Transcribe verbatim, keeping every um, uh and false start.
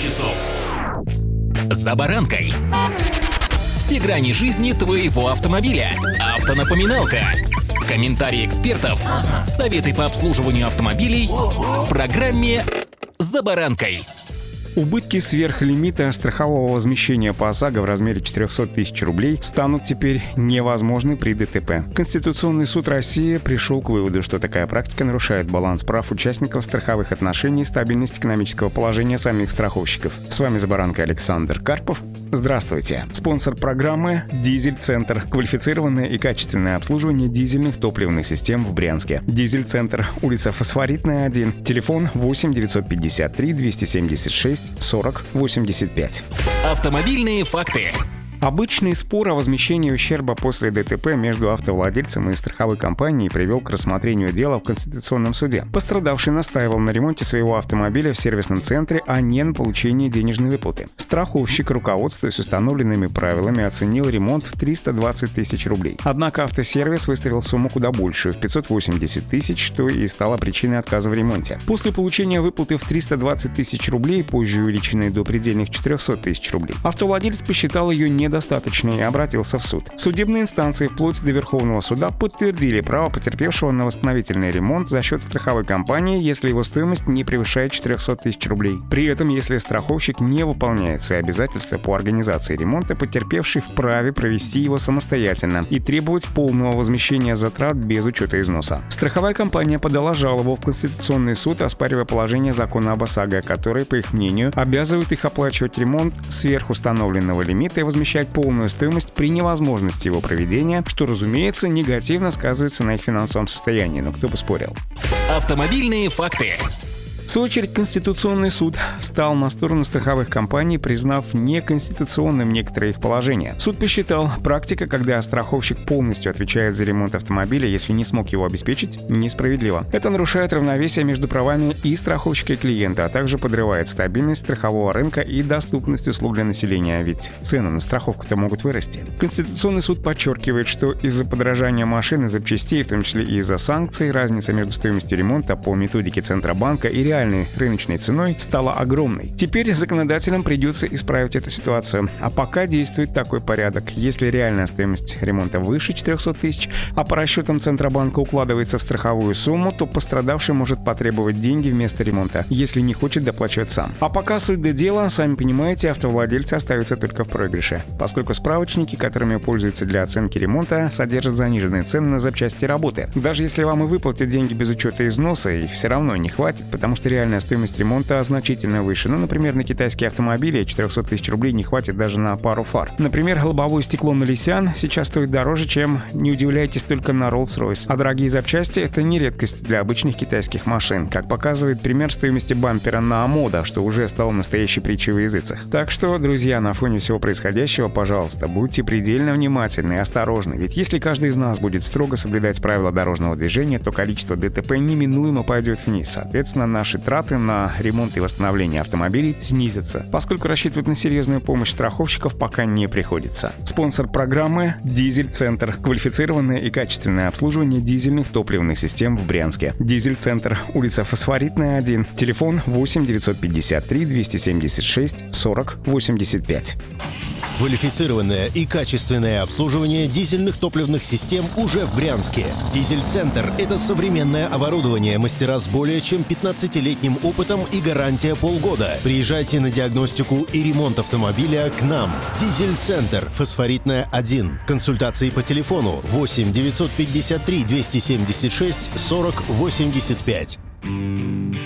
часов. За баранкой. Все грани жизни твоего автомобиля. Автонапоминалка. Комментарии экспертов. Советы по обслуживанию автомобилей в программе «За баранкой». Убытки сверхлимита страхового возмещения по ОСАГО в размере четыреста тысяч рублей станут теперь невозможны при ДТП. Конституционный суд России пришел к выводу, что такая практика нарушает баланс прав участников страховых отношений и стабильность экономического положения самих страховщиков. С вами «За баранкой» Александр Карпов. Здравствуйте. Спонсор программы «Дизель-центр». Квалифицированное и качественное обслуживание дизельных топливных систем в Брянске. «Дизель-центр», улица Фосфоритная, один. Телефон восемь девятьсот пятьдесят три двести семьдесят шесть сорок восемьдесят пять. Автомобильные факты. Обычный спор о возмещении ущерба после ДТП между автовладельцем и страховой компанией привел к рассмотрению дела в Конституционном суде. Пострадавший настаивал на ремонте своего автомобиля в сервисном центре, а не на получении денежной выплаты. Страховщик, руководствуясь установленными правилами, оценил ремонт в триста двадцать тысяч рублей. Однако автосервис выставил сумму куда большую, в пятьсот восемьдесят тысяч, что и стало причиной отказа в ремонте. После получения выплаты в триста двадцать тысяч рублей, позже увеличенной до предельных четыреста тысяч рублей, автовладелец посчитал ее недостаточной и обратился в суд. Судебные инстанции вплоть до Верховного суда подтвердили право потерпевшего на восстановительный ремонт за счет страховой компании, если его стоимость не превышает четыреста тысяч рублей. При этом, если страховщик не выполняет свои обязательства по организации ремонта, потерпевший вправе провести его самостоятельно и требовать полного возмещения затрат без учета износа. Страховая компания подала жалобу в Конституционный суд, оспаривая положение закона об ОСАГО, который, по их мнению, обязывает их оплачивать ремонт сверх установленного лимита и возмещать полную стоимость при невозможности его проведения, что, разумеется, негативно сказывается на их финансовом состоянии, но кто бы спорил. Автомобильные факты. В свою очередь, Конституционный суд встал на сторону страховых компаний, признав неконституционным некоторые их положения. Суд посчитал, практика, когда страховщик полностью отвечает за ремонт автомобиля, если не смог его обеспечить, несправедлива. Это нарушает равновесие между правами и страховщика, и клиента, а также подрывает стабильность страхового рынка и доступность услуг для населения, ведь цены на страховку-то могут вырасти. Конституционный суд подчеркивает, что из-за подорожания машин и запчастей, в том числе и из-за санкций, разница между стоимостью ремонта по методике Центробанка и реальной рыночной ценой стала огромной. Теперь законодателям придется исправить эту ситуацию. А пока действует такой порядок. Если реальная стоимость ремонта выше четыреста тысяч, а по расчетам Центробанка укладывается в страховую сумму, то пострадавший может потребовать деньги вместо ремонта, если не хочет доплачивать сам. А пока суть до дела, сами понимаете, автовладельцы остаются только в проигрыше, поскольку справочники, которыми пользуются для оценки ремонта, содержат заниженные цены на запчасти работы. Даже если вам и выплатят деньги без учета износа, их все равно не хватит, потому что реальная стоимость ремонта значительно выше. Ну, например, на китайские автомобили четыреста тысяч рублей не хватит даже на пару фар. Например, лобовое стекло на Nissan сейчас стоит дороже, чем, не удивляйтесь, только на Rolls-Royce. А дорогие запчасти — это не редкость для обычных китайских машин, как показывает пример стоимости бампера на Амода, что уже стало настоящей притчей во языцах. Так что, друзья, на фоне всего происходящего, пожалуйста, будьте предельно внимательны и осторожны, ведь если каждый из нас будет строго соблюдать правила дорожного движения, то количество ДТП неминуемо пойдет вниз. Соответственно, наши траты на ремонт и восстановление автомобилей снизятся, поскольку рассчитывать на серьезную помощь страховщиков пока не приходится. Спонсор программы «Дизель-центр». Квалифицированное и качественное обслуживание дизельных топливных систем в Брянске. «Дизель-центр», улица Фосфоритная, один. Телефон восемь девятьсот пятьдесят три двести семьдесят шесть сорок восемьдесят пять. Квалифицированное и качественное обслуживание дизельных топливных систем уже в Брянске. «Дизель-центр» — это современное оборудование, мастера с более чем пятнадцатилетним опытом и гарантия полгода. Приезжайте на диагностику и ремонт автомобиля к нам. «Дизель-центр», Фосфоритная, один. Консультации по телефону восемь девятьсот пятьдесят три двести семьдесят шесть сорок восемьдесят пять.